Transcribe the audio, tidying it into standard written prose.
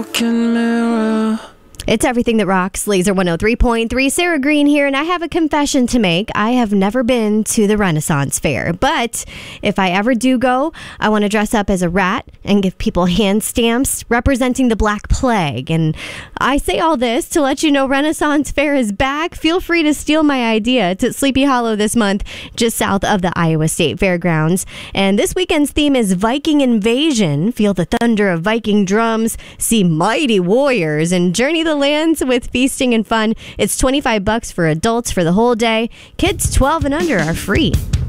It's everything that rocks. Laser 103.3. Sarah Green here, and I have a confession to make. I have never been to the Renaissance Fair, but if I ever do go, I want to dress up as a rat and give people hand stamps representing the Black Plague. And I say all this to let you know Renaissance Fair is back. Feel free to steal my idea. It's at Sleepy Hollow this month, just south of the Iowa State Fairgrounds. And this weekend's theme is Viking Invasion. Feel the thunder of Viking drums, see mighty warriors, and journey the lands with feasting and fun. It's $25 for adults for the whole day. Kids 12 and under are free.